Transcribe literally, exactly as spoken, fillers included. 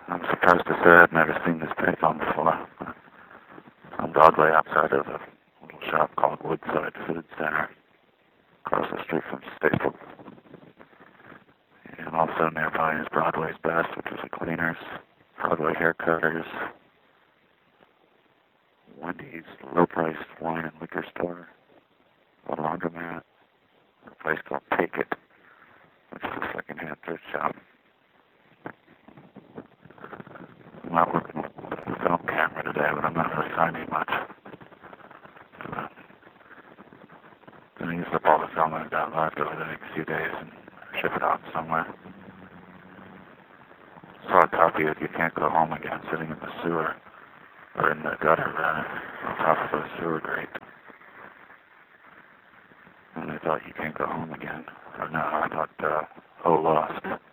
I'm surprised to say I've never seen this payphone before. On Broadway outside of a little shop called Woodside Food Center, across the street from Staples. And also nearby is Broadway's Best, which is a cleaners, Broadway haircutters, Wendy's low-priced wine and liquor store, a laundromat, a place called Take It, which is a second-hand thrift shop. I'm out working with the film camera today, but I'm not really finding much. I'm going to use up all the film I've got left over the next few days and ship it out somewhere. Saw a copy of You Can't Go Home Again sitting in the sewer, or in the gutter, rather, on top of a sewer grate. And I thought You Can't Go Home Again. Or no, I thought, uh, Oh Lost.